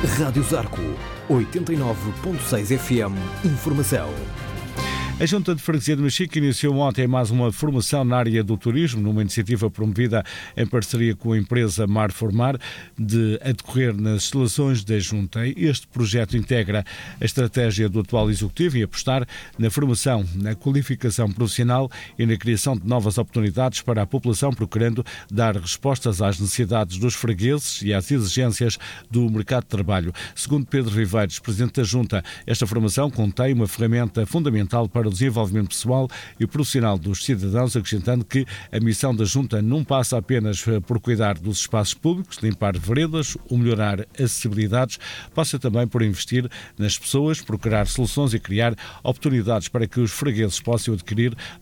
Rádio Zarco, 89.6 FM, informação. A Junta de Freguesia de Mexica iniciou ontem mais uma formação na área do turismo, numa iniciativa promovida em parceria com a empresa Mar Formar, a decorrer nas instalações da Junta. Este projeto integra a estratégia do atual Executivo e apostar na formação, na qualificação profissional e na criação de novas oportunidades para a população, procurando dar respostas às necessidades dos fregueses e às exigências do mercado de trabalho. Segundo Pedro Viveiros, Presidente da Junta, esta formação contém uma ferramenta fundamental para o desenvolvimento pessoal e profissional dos cidadãos, acrescentando que a missão da Junta não passa apenas por cuidar dos espaços públicos, limpar veredas ou melhorar acessibilidades, passa também por investir nas pessoas, procurar soluções e criar oportunidades para que os fregueses possam adquirir